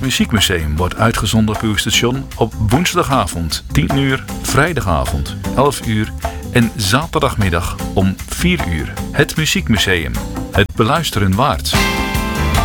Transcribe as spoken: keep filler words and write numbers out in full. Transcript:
Muziekmuseum wordt uitgezonden op uw station op woensdagavond tien uur, vrijdagavond elf uur en zaterdagmiddag om vier uur. Het Muziekmuseum. Het beluisteren waard.